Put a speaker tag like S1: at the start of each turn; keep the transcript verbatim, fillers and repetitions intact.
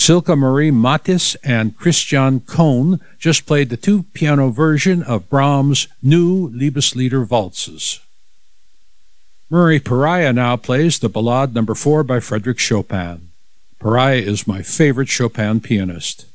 S1: Silke Marie Mattis and Christian Kohn just played the two-piano version of Brahms' new Liebeslieder Waltzes. Murray Pariah now plays the Ballade number four by Frédéric Chopin. Pariah is my favorite Chopin pianist.